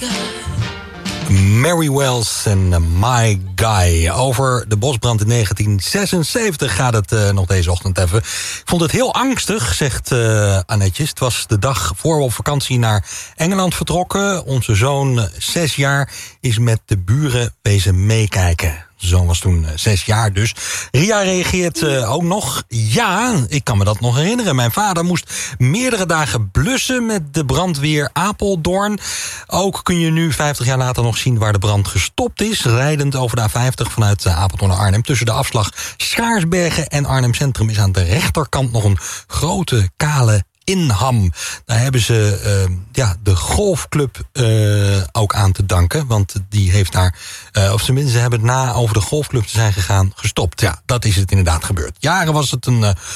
Mary Wells en My Guy. Over de bosbrand in 1976 gaat het nog deze ochtend even. Ik vond het heel angstig, zegt Annetjes. Het was de dag voor we op vakantie naar Engeland vertrokken. Onze zoon, 6 jaar, is met de buren wezen meekijken. De zoon was toen 6 jaar dus. Ria reageert ook nog. Ja, ik kan me dat nog herinneren. Mijn vader moest meerdere dagen blussen met de brandweer Apeldoorn. Ook kun je nu 50 jaar later nog zien waar de brand gestopt is. Rijdend over de A50 vanuit Apeldoorn naar Arnhem. Tussen de afslag Schaarsbergen en Arnhem Centrum is aan de rechterkant nog een grote kale inham. Daar hebben ze de golfclub ook aan te danken. Want die heeft daar, of tenminste, ze hebben het na over de golfclub te zijn gegaan gestopt. Ja, dat is het inderdaad gebeurd. Jaren was het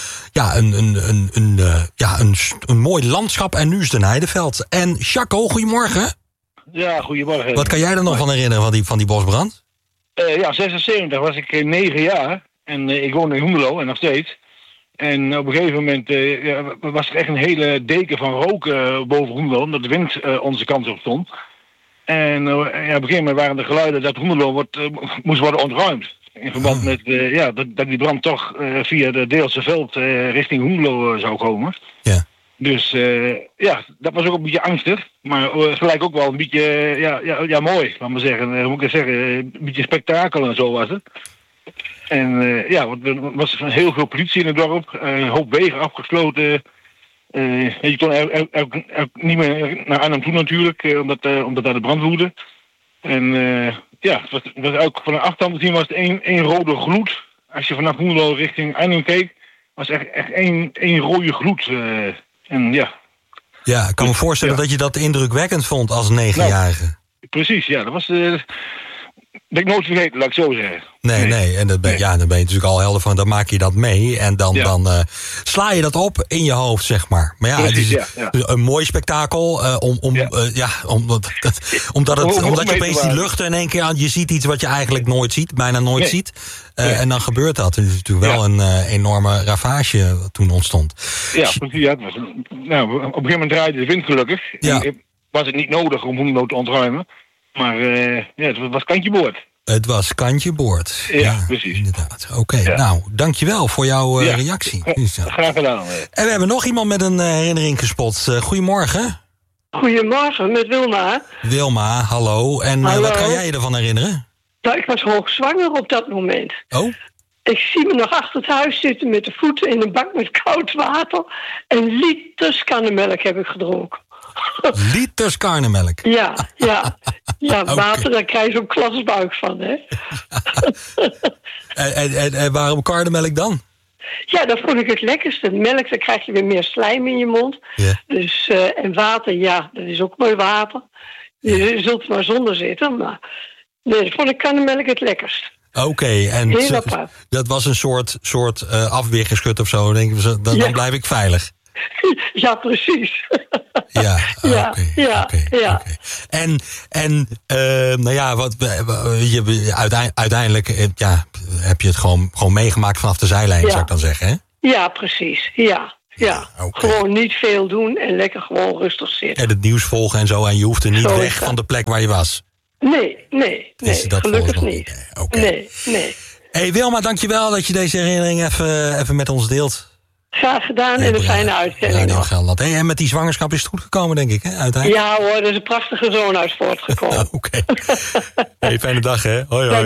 een mooi landschap en nu is het een heideveld. En Chaco, goedemorgen. Ja, goedemorgen. Wat kan jij er nog van herinneren van die bosbrand? 76 was ik 9 jaar en ik woonde in Hoenderloo en nog steeds. En op een gegeven moment was er echt een hele deken van rook boven Hoenderloo, omdat de wind onze kant op stond. En op een gegeven moment waren er geluiden dat Hoenderloo moest worden ontruimd. In verband met dat die brand toch via de Deelse Veld richting Hoenderloo zou komen. Ja. Dus dat was ook een beetje angstig. Maar gelijk ook wel een beetje mooi, laat maar zeggen. Hoe moet ik dat zeggen? Een beetje spektakel en zo was het. En er was heel veel politie in het dorp. Een hoop wegen afgesloten. Je kon niet meer naar Arnhem toe natuurlijk, omdat daar de brand woedde. En het was ook van de achterkant te zien was het één rode gloed. Als je vanaf Hoenderloo richting Arnhem keek, was echt één rode gloed. Ja, ik kan me voorstellen dat je dat indrukwekkend vond als 9-jarige. Nou, precies, ja. Dat was... dat ik nooit vergeten, laat ik zo zeggen. Nee. En dan ben je natuurlijk al helder van, dan maak je dat mee. En dan sla je dat op in je hoofd, zeg maar. Maar ja, precies, het is een mooi spektakel. Omdat je opeens die lucht in één keer aan... Je ziet iets wat je eigenlijk nooit ziet, bijna nooit ziet. En dan gebeurt dat. Het is natuurlijk wel een enorme ravage wat toen ontstond. Ja, precies. Ja, op een gegeven moment draaide de wind gelukkig. Ja. Was het niet nodig om Hoenderloo te ontruimen. Maar het was kantje boord. Het was kantje boord. Ja, precies. Inderdaad. Oké, nou, dankjewel voor jouw reactie. Graag gedaan. En we hebben nog iemand met een herinnering gespot. Goedemorgen. Goedemorgen, met Wilma. Wilma, hallo. En wat kan jij je ervan herinneren? Nou, ik was hoogzwanger op dat moment. Oh? Ik zie me nog achter het huis zitten met de voeten in een bak met koud water. En liters karnemelk heb ik gedronken. Liters karnemelk? Ja, water, daar krijg je zo'n klasbuik van, hè. En waarom karnemelk dan? Ja, dat vond ik het lekkerste. Melk, dan krijg je weer meer slijm in je mond. Ja. Dus, en water, ja, dat is ook mooi water. Je zult er maar zonder zitten, maar... Nee, dat vond ik karnemelk het lekkerst. Oké, en dat was een soort afweergeschut of zo. Dan blijf ik veilig. Ja, precies. Ja, oké. Uiteindelijk heb je het gewoon meegemaakt vanaf de zijlijn, zou ik dan zeggen, hè? Ja, precies. Ja. Okay. Gewoon niet veel doen en lekker gewoon rustig zitten. En het nieuws volgen en zo, en je hoeft er niet weg van de plek waar je was. Nee, gelukkig niet. Okay. Nee. Hey Wilma, dankjewel dat je deze herinnering even met ons deelt. Graag gedaan en een fijne uitzending. Hey, en met die zwangerschap is het goed gekomen, denk ik, hè, uiteindelijk? Ja hoor, er is een prachtige zoon uit voortgekomen. Oké. Hey, fijne dag, hè. Hoi.